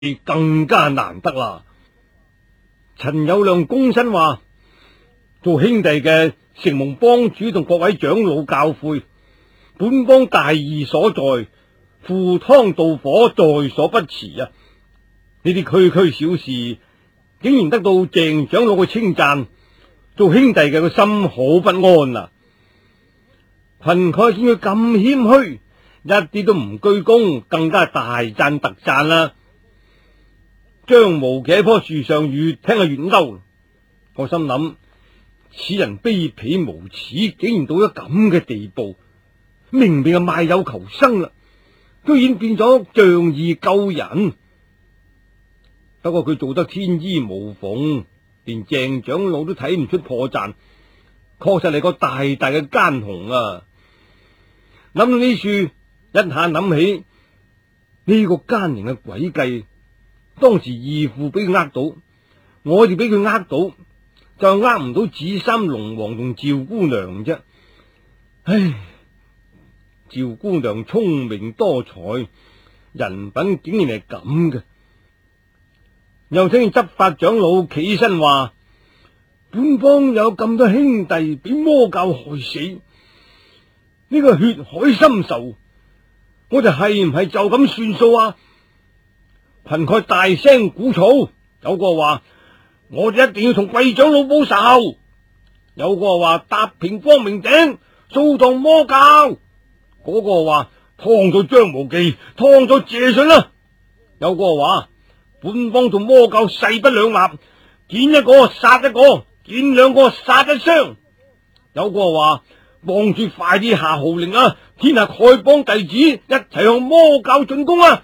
更加難得啦。陳友諒躬身話：做兄弟嘅承蒙幫主同各位長老教誨，本幫大義所在，赴湯蹈火在所不辭啊！呢啲區區小事，竟然得到鄭長老嘅稱讚，做兄弟嘅個心好不安啊！群丐見佢咁謙虛，一啲都唔居功，更加大讚特讚啦。張無忌喺棵樹上越聽啊越嬲，我心諗此人卑鄙無恥，竟然到咗咁嘅地步，明明係賣友求生啦，居然變咗仗義救人。不過佢做得天衣無縫，連鄭長老都睇唔出破綻，確實係個大大嘅奸雄啊！諗到呢處，一下諗起呢個奸人嘅詭計。當時義父俾佢呃到，我哋俾佢呃到，就呃唔到紫衫龍王同趙姑娘啫。唉，趙姑娘聰明多才，人品竟然係咁嘅。又聽見執法長老起身話：本幫有咁多兄弟俾魔教害死，呢個血海深仇，我哋係唔係就咁算數啊？群丐大聲鼓噪，有個話我哋一定要同貴長老報仇，有個話踏平光明頂，掃蕩魔教，嗰個話劏咗張無忌，劏咗謝遜啦，有個話本幫同魔教勢不兩立，見一個殺一個，見兩個殺一雙，有個話幫住快啲下號令啊，天下丐幫弟子一齊向魔教進攻啊！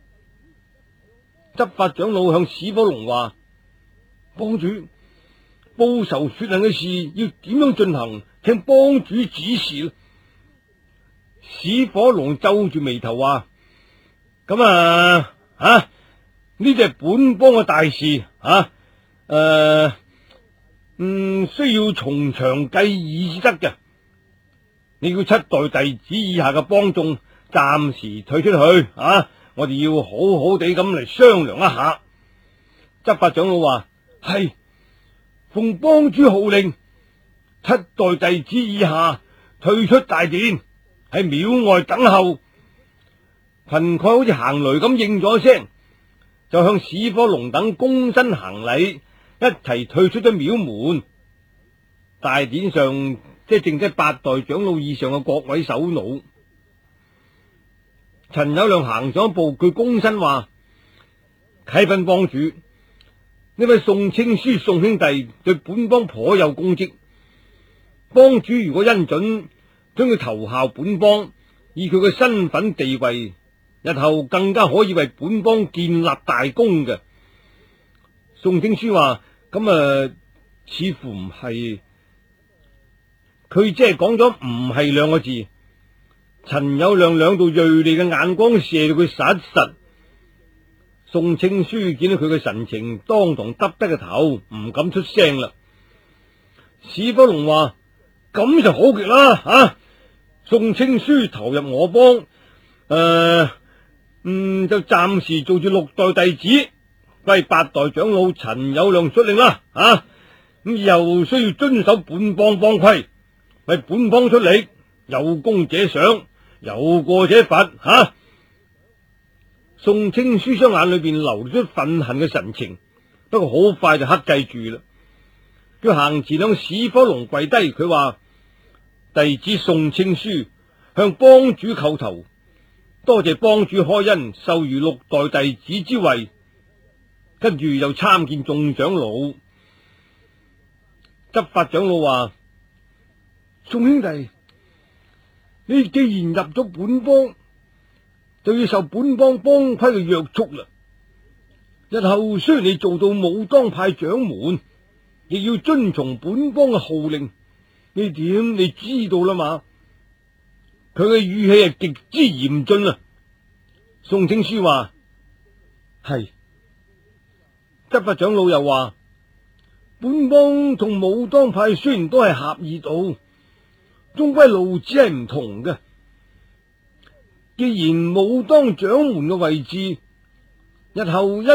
執法長老向史火龍話：幫主，報仇雪恨嘅事要點樣進行？聽幫主指示。史火龍皺住眉頭話：咁呢啲係本幫嘅大事啊，需要從長計議之得嘅。你叫七代弟子以下嘅幫眾暫時退出去啊！我哋要好好地咁嚟商量一下。執法長老話：係，奉幫主號令，七代弟子以下退出大殿，喺廟外等候。群丐好似行雷咁應咗聲，就向史火龍等躬身行禮，一齊退出咗廟門。大殿上即係剩低八代長老以上嘅各位首腦。陳友諒行咗一步，佢躬身話：啟稟幫主，呢位宋青書宋兄弟對本幫頗有功績，幫主如果恩准，將佢投效本幫，以佢嘅身份地位，日後更加可以為本幫建立大功嘅。宋青書話：咁似乎唔係，佢只係講咗唔係兩個字。陳友諒兩道銳利嘅眼光射到佢實一實。宋青書見到佢嘅神情，當堂耷低個頭，唔敢出聲啦。史火龍話：咁就好極啦啊！宋青書投入我幫，就暫時做住六代弟子，歸八代長老陳友諒率領啦啊！咁以後需要遵守本幫幫規，為本幫出力，有功者賞，有過者罰吓。宋青書雙眼裏邊流出憤恨嘅神情，不過好快就克制住啦。佢行前向史火龍跪低，佢話：弟子宋青書向幫主叩頭，多謝幫主開恩，授予六代弟子之位。跟住又參見眾長老。執法長老話：宋兄弟，你既然入咗本幫，就要受本幫幫規嘅約束啦。日後雖然你做到武當派掌門，亦要遵從本幫嘅號令。呢點你知道啦嘛？佢嘅語氣係極之嚴峻啊！宋青書話：係。執法長老又話：本幫同武當派雖然都係合意道，終歸路子係唔同嘅。既然武當掌門嘅位置日後一